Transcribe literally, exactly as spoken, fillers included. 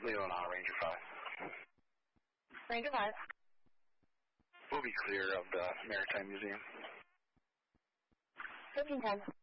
Leon on Ranger five. Ranger five. We'll be clear of the Maritime Museum. fifteen ten.